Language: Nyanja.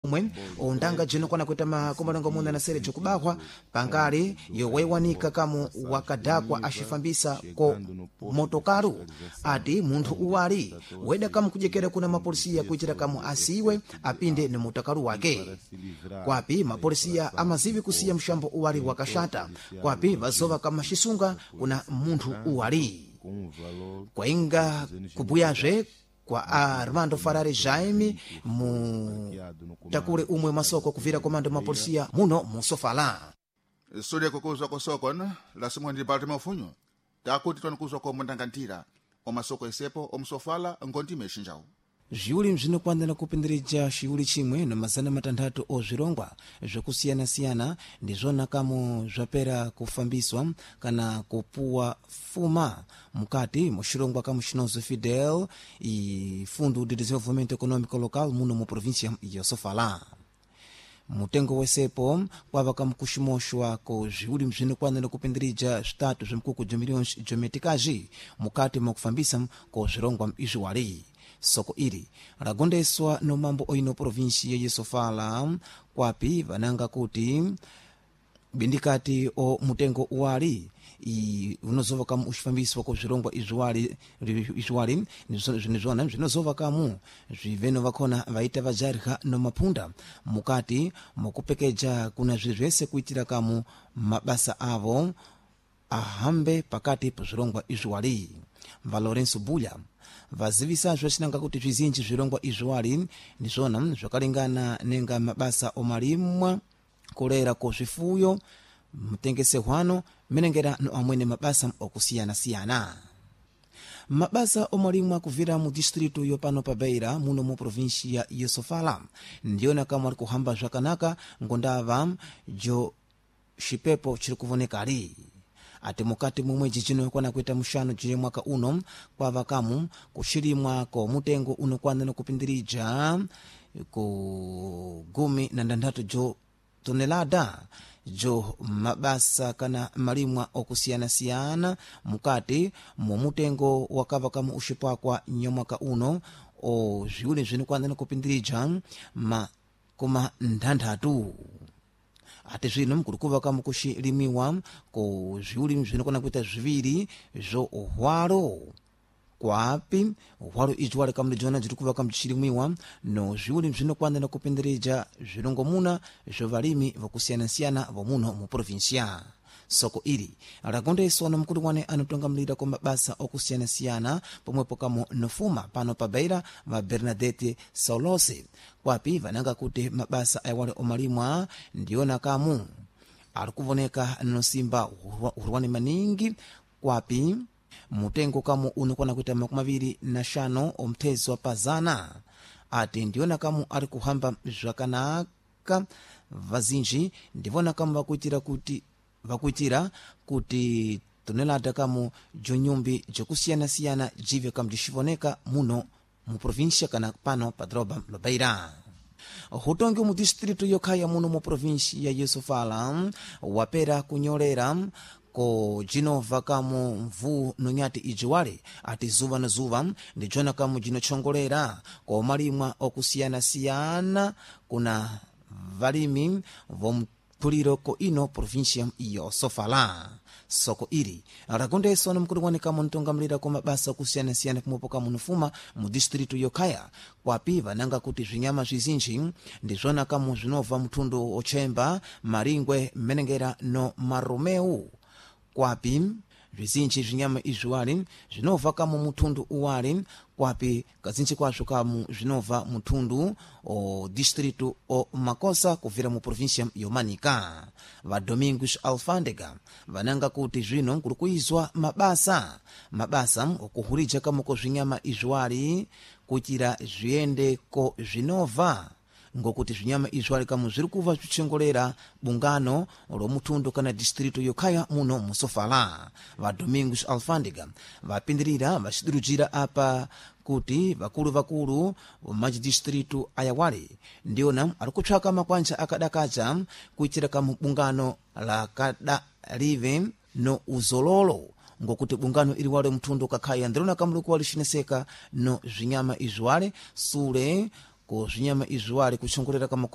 mwe ondanga jino kwana kweta makomalongo muna na sere jokubahwa pangale yowewanika kamu wakadakwa ashifambisa ko motokaru ati munthu uwali weda kamu kujekera kuna mapolisiya kuichira kamu asiwe apinde ni motokaru wake kwapi mapolisiya amazivi kusiya mshambo uwali wakashata kwapi vazova kama shisunga kuna munthu uwali kwainga kubuyazve kwa Armando Farare Jaime mu takule umwe masoko kuvira komando mapolisiya muno mu Sofala. Studia kukuzwa kwa soko la simu ndi Baltimore funyo takuti tonukuzwa kwa mndangantira o masoko esepo o Msofala ngontime shinjau. Zhiuli mzvinokwanira kupindirija shiuli chimwe na mazana matandatu ozvirongwa zvokusiyana-siyana ndizvona kamo zvapera kufambiswa kana kupuwa fuma mukati muchirongwa kamo chinozo Fidel Fundo de Desenvolvimento Econômico Local muno mu província ya Sofala. Mutengo wesepo kwava kamo kushimoshwa ko zhiuli mzvinokwanira kupindirija zvitatu zvemikuku jomilhões jometikaji mukati mukufambisa ko zvirongwa izviwali. Soko iri ragondeswa no mambo oino provinsia ya Sofala kwapi vananga kuti bindikati o mutengo uwali unozova kamu ushifambiswa ko zvirongwa izwali zvinozova kamu zviveno vakona vaita vajarha no mapunda mukati mukupekeja kuna zvirwese kuitira kamu mabasa avo ahambe pakati pazvirongwa izwali. Valorenso Bulha vazivisazvo achinanga kuti zvizinji zvirongwa izwali ndizvona zvakalingana nenga mabasa omalimwa kulera ko zvifuyo mutengesehwano menengera no amwene mabasa okusiyana-siyana. Mabasa omalimwa kuvira mu distrito yopano pa Beira muno mu provinsia ya Sofala ndiona kama kuhamba zvakanaka ngondava jo shipepo chiri kuvoneka ali ati mukati mumwe jijino kwana kuita mushano jire mwaka uno kwava kamu kushirimwa ko mutengo unokwanira kupindirija ku 16 jo tonelada jo mabasa kana malimwa okusiyana-siyana mukati mu mutengo wakava kamu ushipakwa nyamwaka uno o zviuli zvinokwanira kupindirija makoma nthanthatu. Ati zvino mkulikuva kama kushilimiwa ko zviuli zvinokona kuita zviviri zvo uhwalo kwapi uhwalo ijwale kama lijona jirikuva kama chilimiwa no zviuli zvinokwanira kupindirija zvirongomuna zvo valimi vokusiyana-siyana vomuno mu provinsia. Soko iri ragondeswa na mkulu wane anotongamlira kwa mabasa okusiyana-siyana pomwepo kamo nofuma pano pa Beira va Bernadette Saulose kwapi vananga kuti mabasa ayawale omalimwa ndiona kamu alikuvoneka nosimba urwani maningi kwapi mutengo kamu unokwana kuita 25 omtezo wa pazana ati ndiona kamu alikuhamba zvakanaka vazinji ndivona kamu vakuitira kuti tonelada kamu jonyumbi jokusiyana-siyana jive kamu jishivoneka muno mu provinsia kana pano pa droba la Beira. Hutongi mu distrito yokhaya muno mu provinsia ya Sofala wapera kunyolera ko jinova kamu mvu nonyati ijiwale ati zuva na zuva ndijona kamu jinochongolera ko malimwa okusiyana-siyana kuna valimi vomtuliro ko ino provinsia ya Sofala. Soko iri ragondeswa na mkulu wane kama ntongamlira kwa mabasa kusiyana-siyana kumopo kama nufuma mu distrito yokhaya kwapi vananga kuti zvinyama zvizinji ndizvona kama zvinova mtundu ochemba maringwe menengera no maromeu kwapi zvizinji zvinyama izwali zvinova kama mutundu uwali kwapi kazinji kwazvo kama zvinova mutundu o distrito o Makosa kuvira mu provinsia yomanika. Va Domingos Alfandega vananga kuti zvino kulikuizwa mabasa okuhurija kama ko zvinyama izwali kuitira zviende ko zvinova ngokuti zvinyama izwali kama zviri kuva zvichongolera bungano lomutundu kana distrito yokhaya muno mu Sofala. Va Domingos Alfandega vapindirira vachidirujira apa kuti vakulu majidistritu ayawale ndiona alikutsvaka makwanja akadakacha kuitira kama bungano la kadalive no uzololo ngokuti bungano ili wale mtundu kakhaya ndilona kama likuwa lishineseka no zvinyama izwale sule ko zvinyama izwali kuchongolera kama